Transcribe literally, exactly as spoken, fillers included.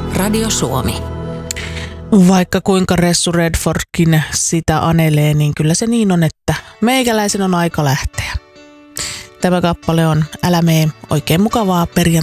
Radio Suomi. Vaikka kuinka Ressu Redfordkin sitä anelee, niin kyllä se niin on, että meikäläisen on aika lähteä. Tämä kappale on Älä mee, oikein mukavaa perjantai.